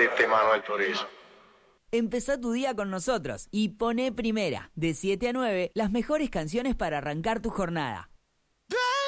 perdiste, Manuel, por eso. Empezá tu día con nosotros y poné primera, de 7 a 9, las mejores canciones para arrancar tu jornada.